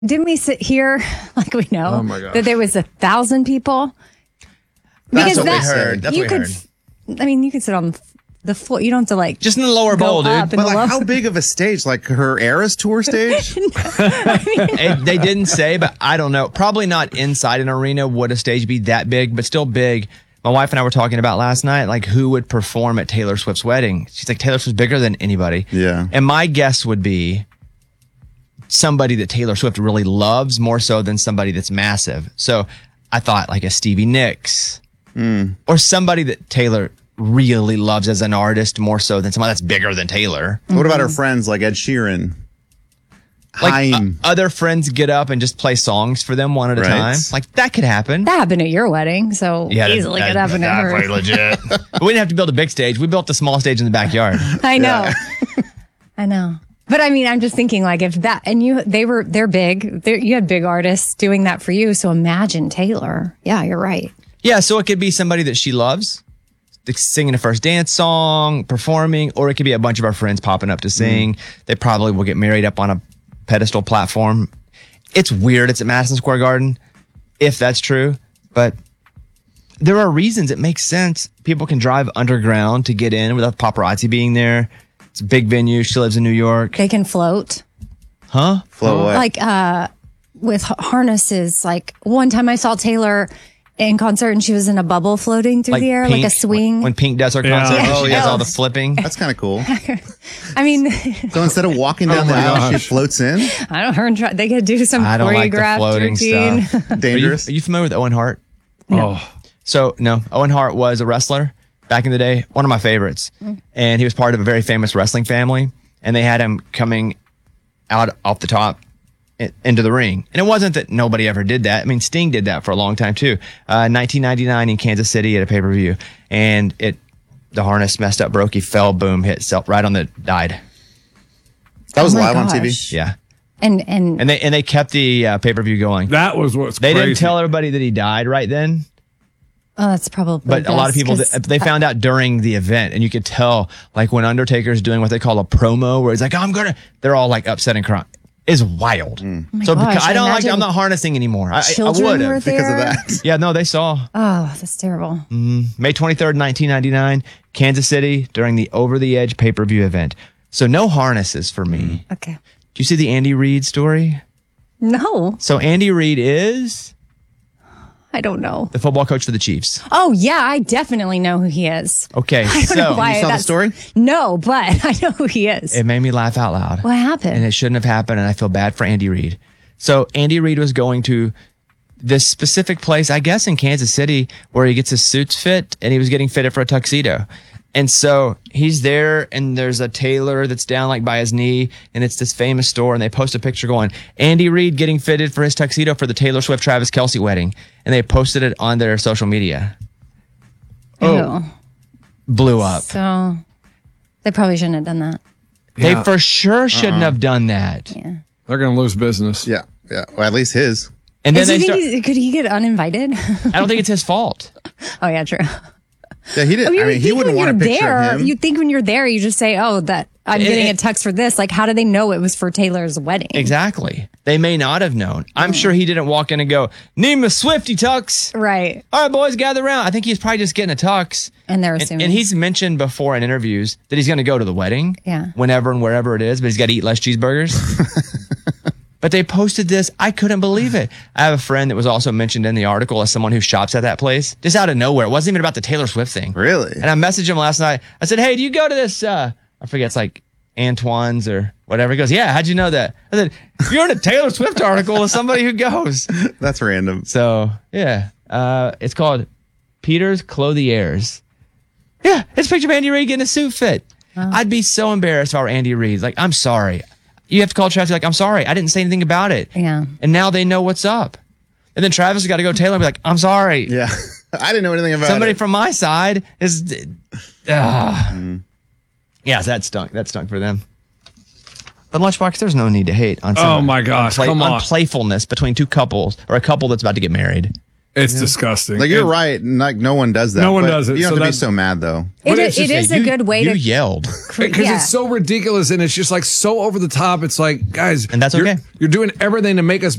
Didn't we sit here like we know Oh my gosh. that there was 1,000 people? That's what we heard. That's you what we could, heard. I mean, you could sit on the floor. You don't have to like Just in the lower go bowl, dude. up in But the like, lower- how big of a stage? Like her Eras tour stage? They didn't say, but I don't know. Probably not inside an arena would a stage be that big, but still big. My wife and I were talking about last night, like who would perform at Taylor Swift's wedding. She's like, Taylor Swift's bigger than anybody. Yeah. And my guess would be somebody that Taylor Swift really loves more so than somebody that's massive. So I thought like a Stevie Nicks or somebody that Taylor really loves as an artist more so than somebody that's bigger than Taylor. What about her friends like Ed Sheeran? Like Haim. other friends get up and just play songs for them one at a Right. time. Like that could happen. that happened at your wedding, so easily could happen at her. legit. But we didn't have to build a big stage. We built a small stage in the backyard. I know. I know. But I mean, I'm just thinking like if that, and they're big. You had big artists doing that for you. So imagine Taylor. Yeah, you're right. Yeah, so it could be somebody that she loves, like singing a first dance song, performing, or it could be a bunch of our friends popping up to sing. They probably will get married up on a pedestal platform. It's weird. It's at Madison Square Garden, if that's true. But there are reasons it makes sense. People can drive underground to get in without paparazzi being there. It's a big venue. She lives in New York. They can float. Huh? Flow what? Like with harnesses. Like one time I saw Taylor in concert and she was in a bubble floating through the air, like a Pink, swing. When Pink does her Yeah. concert, Oh, she does yeah. all the flipping. That's kind of cool. I mean, So instead of walking down the my aisle, gosh. she floats in. I don't. Her and they could do some I don't like the choreographed floating routine. stuff. Dangerous. Are you familiar with Owen Hart? Oh, So, no, Owen Hart was a wrestler back in the day, one of my favorites. And he was part of a very famous wrestling family. And they had him coming out off the top into the ring. And it wasn't that nobody ever did that. I mean, Sting did that for a long time too. 1999 in Kansas City at a pay-per-view. And the harness messed up, broke. He fell, boom, hit self right on the, died. That was Oh my live on TV. gosh. Yeah. And And they kept the pay-per-view going. that was what's They crazy. didn't tell everybody that he died right then. oh, that's probably. But a lot of best, people, 'cause they found out during the event, and you could tell, like when Undertaker's doing what they call a promo, where he's like, they're all like upset and crying. It's wild. my So gosh, because I don't like, imagine I'm not harnessing anymore. I children would were have. there. Because of that. Yeah, no, they saw. Oh, that's terrible. May 23rd, 1999, Kansas City during the Over the Edge pay-per-view event. So no harnesses for me. Okay. Do you see the Andy Reid story? No, So Andy Reid is I don't know. the football coach for the Chiefs. Oh yeah, I definitely know who he is. Okay, I don't know so why You saw the that's- story? No, but I know who he is. it made me laugh out loud. What happened? And it shouldn't have happened, and I feel bad for Andy Reid. So Andy Reid was going to this specific place, I guess in Kansas City, where he gets his suits fit, and he was getting fitted for a tuxedo. And so he's there, and there's a tailor that's down like by his knee, and it's this famous store, and they post a picture going, Andy Reid getting fitted for his tuxedo for the Taylor Swift Travis Kelce wedding. And they posted it on their social media. Ew. Blew up. So they probably shouldn't have done that. They Yeah. for sure shouldn't have done that. Yeah. They're going to lose business. Yeah. Yeah. Well, at least his. And then Is he they start, could he get uninvited? I don't think it's his fault. Oh yeah, true. Yeah, he did. I mean, he think wouldn't when want a you're picture there, of him. you think when you're there, you just say, "Oh, that I'm getting a tux for this." Like, how do they know it was for Taylor's wedding? Exactly. They may not have known. I'm sure he didn't walk in and go, need me a Swifty tux. Right. All right, boys, gather around. I think he's probably just getting a tux. And they're assuming. And he's mentioned before in interviews that he's going to go to the wedding. Yeah. Whenever and wherever it is, but he's got to eat less cheeseburgers. But they posted this. I couldn't believe it. I have a friend that was also mentioned in the article as someone who shops at that place, just out of nowhere. It wasn't even about the Taylor Swift thing. Really? And I messaged him last night. I said, hey, do you go to this, I forget, it's like Antoine's or whatever. He goes, yeah, how'd you know that? I said, you're in a Taylor Swift article as somebody who goes. That's random. So, yeah. It's called Peter's Clothiers. Yeah, it's a picture of Andy Reid getting a suit fit. I'd be so embarrassed if I were Andy Reid. Like, I'm sorry. You have to call Travis, like, I'm sorry. I didn't say anything about it. Yeah. And now they know what's up. And then Travis has got to go to Taylor and be like, I'm sorry. Yeah. I didn't know anything about Somebody it. from my side is. Yeah, that stunk. That stunk for them. But Lunchbox, there's no need to hate on Oh my gosh, come on. on playfulness between two couples or a couple that's about to get married. It's disgusting. Like you're And- right, like no one does that. No one but does it, You don't so have to be that's- so mad though. But It it's just- is a good way You to yelled. Because yeah. it's so ridiculous and it's just like so over the top. It's like, guys, And that's you're- okay. You're doing everything to make us